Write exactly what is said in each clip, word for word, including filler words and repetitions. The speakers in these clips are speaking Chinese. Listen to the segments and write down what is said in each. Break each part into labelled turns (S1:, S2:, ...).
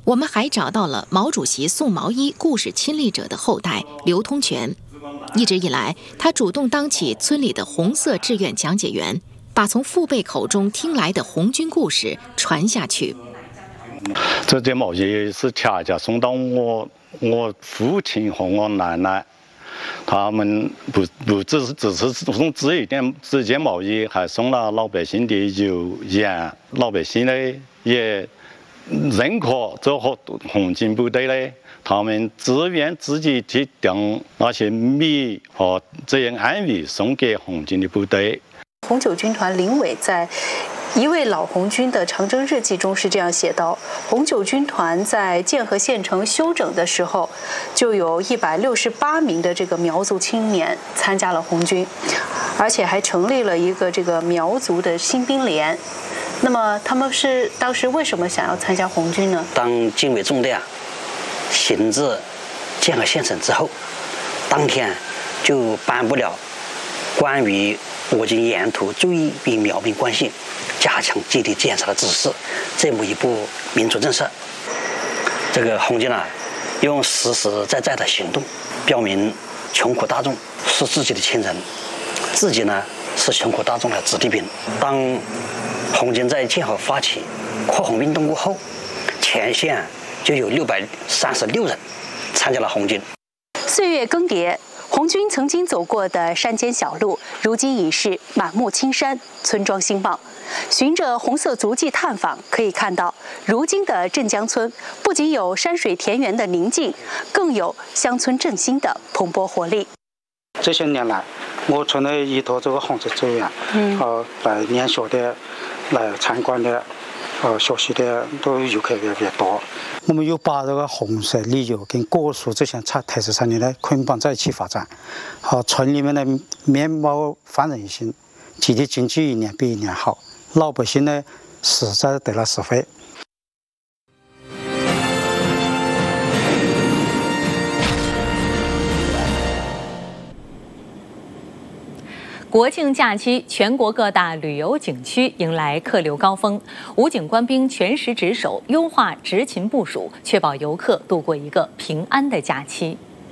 S1: 我们还找到了毛主席送毛衣故事亲历者的后代刘通全。一直以来，他主动当起村里的红色志愿讲解员，把从父辈口中听来的红军故事传下去。
S2: 这件毛衣是恰恰送到我我父亲和我奶奶，他们不不只是只是送这一件这件毛衣，还送了老百姓的油盐，老百姓呢也认可这和红军部队呢，他们自愿自己去将那些米和这样安米送给红军的部队。
S3: 红九军团林伟在一位老红军的长征日记中是这样写道：红九军团在建和县城休整的时候，就有一百六十八名的这个苗族青年参加了红军，而且还成立了一个这个苗族的新兵连。那么他们是当时为什么想要参加红军呢？
S4: 当警卫纵队啊行至建和县城之后，当天就颁布了关于我军沿途注意与苗民关系、加强基地检查的指示，这么一部民主政策。这个红军啊，用实实在在的行动，表明穷苦大众是自己的亲人，自己呢是穷苦大众的子弟兵。当红军在建和发起扩红运动过后，前线就有六百三十六人参加了红军。
S3: 岁月更迭，红军曾经走过的山间小路，如今已是满目青山，村庄兴旺。循着红色足迹探访，可以看到，如今的镇江村不仅有山水田园的宁静，更有乡村振兴的蓬勃活力。
S5: 这些年来，我村的依托这个红色资源，嗯，呃，来念学的、来参观的、呃学习的都游客越来越多。我们又把这个红色旅游跟果蔬这些产特色产业呢捆绑在一起发展，好、呃，村里面的面貌焕然一新，基地经济一年比一年好，老百姓呢实在得了实惠。
S6: 国庆假期，全国各大旅游景区迎来客流高峰，武警官兵全时值守，优化执勤部署，确保游客度过一个平安的假期。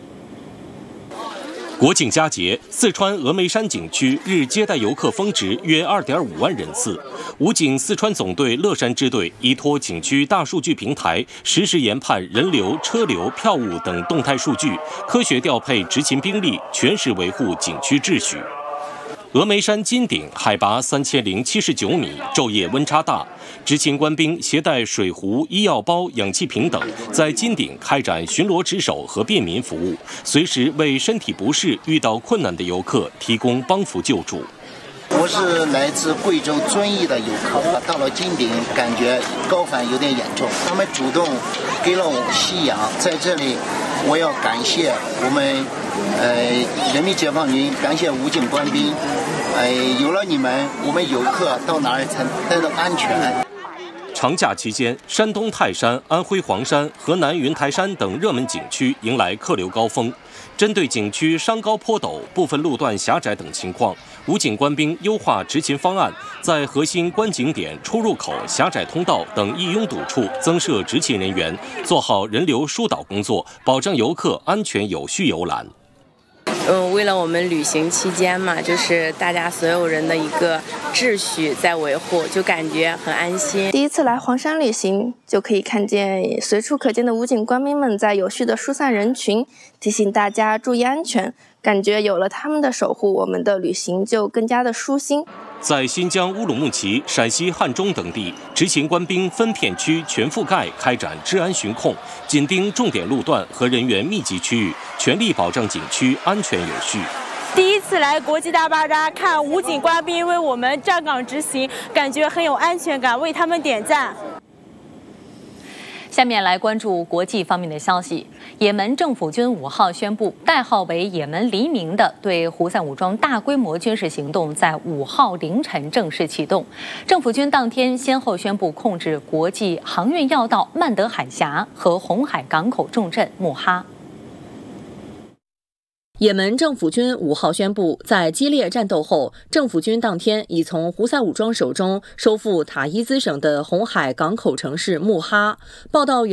S7: 国庆佳节，四川峨眉山景区日接待游客峰值约 二点五万人次。武警四川总队乐山支队依托景区大数据平台，实时研判人流、车流、票务等动态数据，科学调配执勤兵力，全时维护景区秩序。峨眉山金顶海拔三千零七十九米，昼夜温差大。执勤官兵携带水壶、医药包、氧气瓶等，在金顶开展巡逻值守和便民服务，随时为身体不适、遇到困难的游客提供帮扶救助。
S8: 我是来自贵州遵义的游客，到了金顶，感觉高反有点严重，他们主动给了我吸氧，在这里我要感谢我们呃人民解放军，感谢武警官兵，呃有了你们，我们游客到哪儿才才能安全。
S7: 长假期间，山东泰山、安徽黄山、河南云台山等热门景区迎来客流高峰。针对景区山高坡陡、部分路段狭窄等情况，武警官兵优化执勤方案，在核心观景点、出入口、狭窄通道等易拥堵处增设执勤人员，做好人流疏导工作，保障游客安全有序游览。
S9: 嗯，为了我们旅行期间嘛，就是大家所有人的一个秩序在维护，就感觉很安心。
S10: 第一次来黄山旅行，就可以看见随处可见的武警官兵们在有序的疏散人群，提醒大家注意安全。感觉有了他们的守护，我们的旅行就更加的舒心。
S7: 在新疆乌鲁木齐、陕西汉中等地，执勤官兵分片区全覆盖开展治安巡控，紧盯重点路段和人员密集区域，全力保障景区安全有序。
S11: 第一次来国际大巴扎看武警官兵为我们站岗执行，感觉很有安全感，为他们点赞。
S6: 下面来关注国际方面的消息。也门政府军五号宣布，代号为也门黎明的对胡塞武装大规模军事行动在五号凌晨正式启动。政府军当天先后宣布控制国际航运要道曼德海峡和红海港口重镇穆哈。也门政府军五号宣布，在激烈战斗后，政府军当天已从胡塞武装手中收复塔伊兹省的红海港口城市穆哈。报道